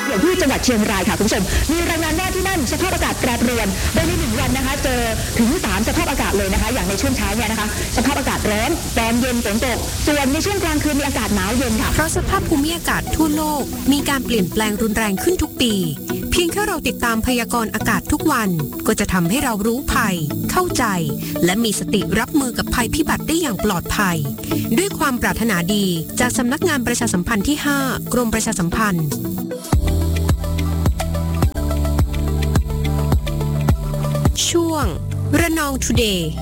อย่างที่จังหวัดเชียงรายค่ะคุณผู้ชมมีรายงานว่าที่นั่นสภาพอากาศแปรปรวนโดยใน1 วันนะคะเจอถึง3สภาพอากาศเลยนะคะอย่างในช่วงเช้าเนี่ยนะคะสภาพอากาศร้อนตอนเย็นฝนตกส่วนในช่วงกลางคืนมีอากาศหนาวเย็นค่ะเพราะสภาพภูมิอากาศทั่วโลกมีการเปลี่ยนแปลงรุนแรงขึ้นทุกปีเพียงแค่เราติดตามพยากรณ์อากาศทุกวันก็จะทำให้เรารู้ภัยเข้าใจและมีสติรับมือกับภัยพิบัติได้อย่างปลอดภัยด้วยความปรารถนาดีจากสำนักงานประชาสัมพันธ์ที่ 5 กรมประชาสัมพันธ์ช่วงระนองทูเดย์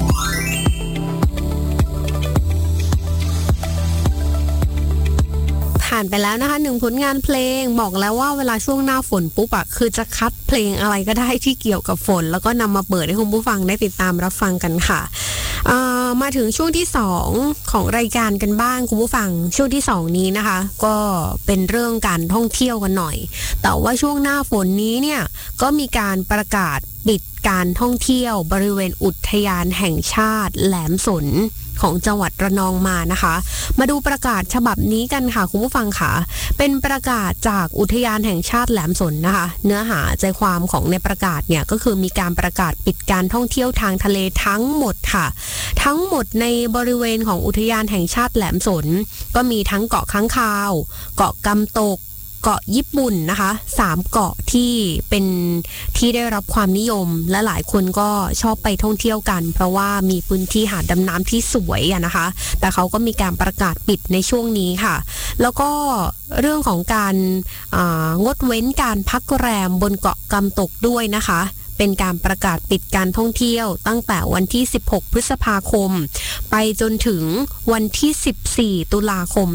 ผ่านไปแล้วนะคะ1 ผลงานเพลงบอกแล้วว่าเวลาช่วงหน้าฝนปุ๊บอะคือจะคัดเพลงอะไรก็ได้ที่เกี่ยวกับฝนแล้วก็นำมาเปิดให้คุณผู้ฟังได้ติดตามรับฟังกันค่ะมาถึงช่วงที่2ของรายการกันบ้างคุณผู้ฟังช่วงที่2นี้นะคะก็เป็นเรื่องการท่องเที่ยวกันหน่อยแต่ว่าช่วงหน้าฝนนี้เนี่ยก็มีการประกาศปิดการท่องเที่ยวบริเวณอุทยานแห่งชาติแหลมสนของจังหวัดระนองมานะคะมาดูประกาศฉบับนี้กันค่ะคุณผู้ฟังค่ะเป็นประกาศจากอุทยานแห่งชาติแหลมสนนะคะเนื้อหาใจความของในประกาศเนี่ยก็คือมีการประกาศปิดการท่องเที่ยวทางทะเลทั้งหมดค่ะทั้งหมดในบริเวณของอุทยานแห่งชาติแหลมสนก็มีทั้งเกาะค้างคาวเกาะกำตกเกาะญี่ปุ่นนะคะ3เกาะที่เป็นที่ได้รับความนิยมและหลายคนก็ชอบไปท่องเที่ยวกันเพราะว่ามีพื้นที่หาดดำน้ำที่สวยนะคะแต่เขาก็มีการประกาศปิดในช่วงนี้ค่ะแล้วก็เรื่องของการงดเว้นการพักแรมบนเกาะกำตกด้วยนะคะเป็นการประกาศปิดการท่องเที่ยวตั้งแต่วันที่16 พฤษภาคมไปจนถึงวันที่14 ตุลาคม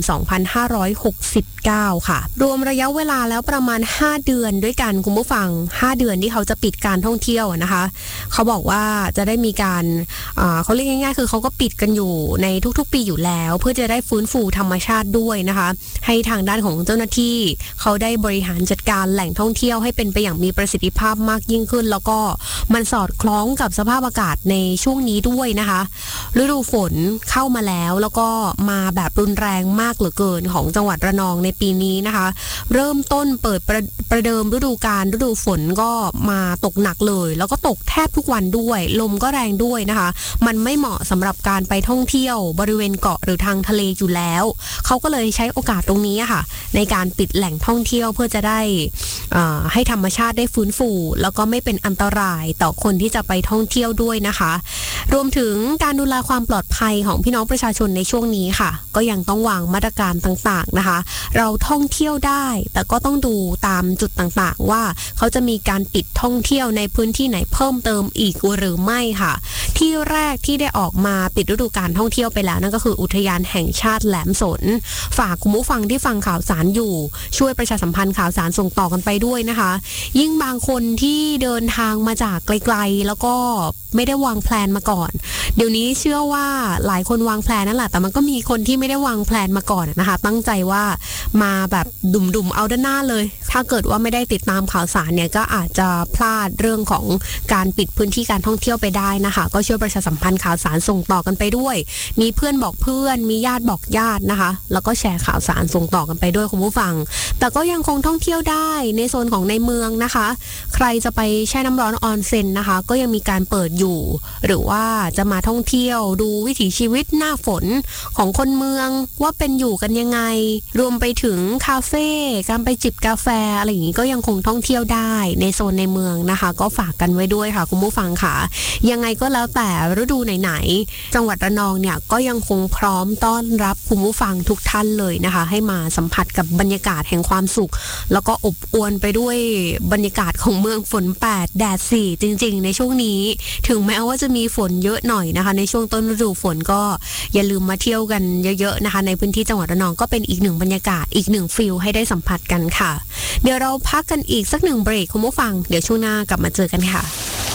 2569 ค่ะรวมระยะเวลาแล้วประมาณ5 เดือนด้วยกันคุณผู้ฟัง5 เดือนที่เขาจะปิดการท่องเที่ยวนะคะเขาบอกว่าจะได้มีการเขาเรียกง่ายๆคือเขาก็ปิดกันอยู่ในทุกๆปีอยู่แล้วเพื่อจะได้ฟื้นฟูธรรมชาติด้วยนะคะให้ทางด้านของเจ้าหน้าที่เขาได้บริหารจัดการแหล่งท่องเที่ยวให้เป็นไปอย่างมีประสิทธิภาพมากยิ่งขึ้นแล้วก็มันสอดคล้องกับสภาพอากาศในช่วงนี้ด้วยนะคะฤดูฝนเข้ามาแล้วก็มาแบบรุนแรงมากเหลือเกินของจังหวัดระนองในปีนี้นะคะเริ่มต้นเปิดประเดิมฤดูฝนก็มาตกหนักเลยแล้วก็ตกแทบทุกวันด้วยลมก็แรงด้วยนะคะมันไม่เหมาะสำหรับการไปท่องเที่ยวบริเวณเกาะหรือทางทะเลอยู่แล้วเขาก็เลยใช้โอกาสตรงนี้ค่ะในการปิดแหล่งท่องเที่ยวเพื่อจะได้ให้ธรรมชาติได้ฟื้นฟูแล้วก็ไม่เป็นอันตรายต่อคนที่จะไปท่องเที่ยวด้วยนะคะรวมถึงการดูแลความปลอดภัยของพี่น้องประชาชนในช่วงนี้ค่ะก็ยังต้องวางมาตรการต่างๆนะคะเราท่องเที่ยวได้แต่ก็ต้องดูตามจุดต่างๆว่าเขาจะมีการปิดท่องเที่ยวในพื้นที่ไหนเพิ่มเติมอีกหรือไม่ค่ะที่แรกที่ได้ออกมาปิดฤดูการท่องเที่ยวไปแล้วนั่นก็คืออุทยานแห่งชาติแหลมสนฝากคุณผู้ฟังที่ฟังข่าวสารอยู่ช่วยประชาสัมพันธ์ข่าวสารส่งต่อกันไปด้วยนะคะยิ่งบางคนที่เดินทางมาจากไกลๆแล้วก็ไม่ได้วางแพลนมาก่อนเดี๋ยวนี้เชื่อว่าหลายคนวางแพลนนั่นแหละแต่มันก็มีคนที่ไม่ได้วางแพลนมาก่อนนะคะตั้งใจว่ามาแบบดุ่มๆเอาด้านหน้าเลยถ้าเกิดว่าไม่ได้ติดตามข่าวสารเนี่ยก็อาจจะพลาดเรื่องของการปิดพื้นที่การท่องเที่ยวไปได้นะคะก็ช่วยประชาสัมพันธ์ข่าวสารส่งต่อกันไปด้วยมีเพื่อนบอกเพื่อนมีญาติบอกญาตินะคะแล้วก็แชร์ข่าวสารส่งต่อกันไปด้วยคุณผู้ฟังแต่ก็ยังคงท่องเที่ยวได้ในโซนของในเมืองนะคะใครจะไปแช่น้ำร้อนออนเซ็นนะคะก็ยังมีการเปิดอยู่หรือว่าจะมาท่องเที่ยวดูวิถีชีวิตหน้าฝนของคนเมืองว่าเป็นอยู่กันยังไงรวมไปถึงคาเฟ่การไปจิบกาแฟอะไรอย่างนี้ก็ยังคงท่องเที่ยวได้ในโซนในเมืองนะคะก็ฝากกันไว้ด้วยค่ะคุณผู้ฟังค่ะยังไงก็แล้วแต่ฤดูไหนๆจังหวัดระนองเนี่ยก็ยังคงพร้อมต้อนรับคุณผู้ฟังทุกท่านเลยนะคะให้มาสัมผัสกับบรรยากาศแห่งความสุขแล้วก็อบอวลไปด้วยบรรยากาศของเมืองฝน8แดด4จริงๆในช่วงนี้ถึงแม้ว่าจะมีฝนเยอะหน่อยนะคะในช่วงต้นฤดูฝนก็อย่าลืมมาเที่ยวกันเยอะๆนะคะในพื้นที่จังหวัดระนองก็เป็นอีกหนึ่งบรรยากาศอีกหนึ่งฟีลให้ได้สัมผัสกันค่ะเดี๋ยวเราพักกันอีกสัก1 เบรกคุณผู้ฟังเดี๋ยวช่วงหน้ากลับมาเจอกันค่ะ